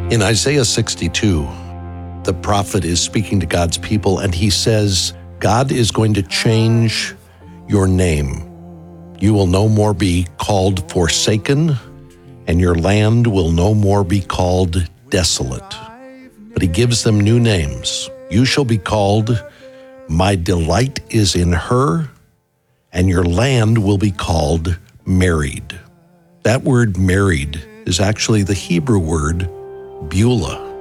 In Isaiah 62, the prophet is speaking to God's people, and he says, God is going to change your name. You will no more be called forsaken, and your land will no more be called desolate. But he gives them new names. You shall be called, My delight is in her, and your land will be called married. That word married is actually the Hebrew word Beulah.